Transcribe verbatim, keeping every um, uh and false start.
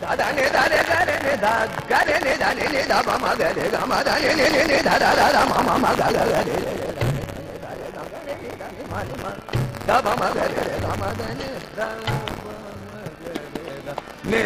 దని దని గరి ని ద గరి ని దని ని ద పమ గరి గమ దని ని ని ని ద ద ద మ మ మ గ గ గరి ద పమ గరి గమ దని ద